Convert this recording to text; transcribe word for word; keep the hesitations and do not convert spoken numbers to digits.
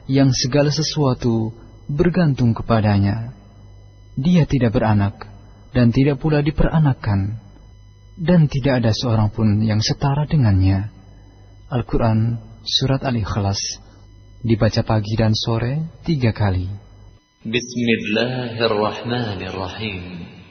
yang segala sesuatu bergantung kepadanya. Dia tidak beranak dan tidak pula diperanakkan, dan tidak ada seorang pun yang setara dengannya. Al-Quran Surat Al-Ikhlas dibaca pagi dan sore tiga kali. Bismillahirrahmanirrahim.